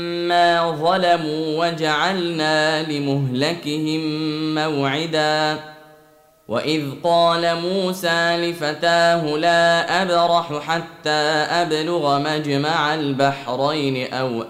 ما ظلموا وجعلنا لمهلكهم موعدا وإذ قال موسى لفتاه لا أبرح حتى أبلغ مجمع البحرين أو